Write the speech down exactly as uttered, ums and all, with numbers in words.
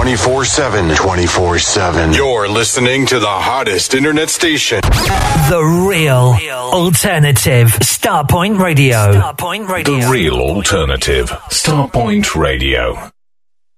twenty-four seven. twenty-four seven. You're listening to the hottest internet station. The real alternative. Starpoint Radio. Starpoint Radio. The real alternative. Starpoint Radio.